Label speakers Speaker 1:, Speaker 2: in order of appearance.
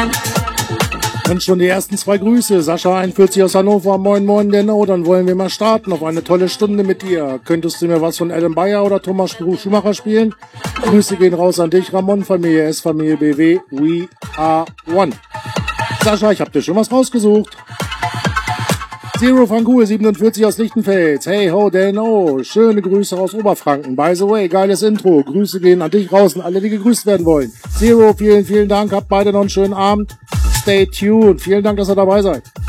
Speaker 1: Und schon die ersten 2 Grüße. Sascha 41 aus Hannover. Moin, moin, Denno. Dann wollen wir mal starten auf eine tolle Stunde mit dir. Könntest du mir was von Adam Bayer oder Thomas Schumacher spielen? Grüße gehen raus an dich, Ramon, Familie S, Familie BW. We are one. Sascha, ich hab dir schon was rausgesucht. Zero van Kuhl, 47 aus Lichtenfels. Hey ho, Denno. Schöne Grüße aus Oberfranken. By the way, geiles Intro. Grüße gehen an dich raus und alle, die gegrüßt werden wollen. Zero, vielen, vielen Dank. Habt beide noch einen schönen Abend. Stay tuned. Vielen Dank, dass ihr dabei seid.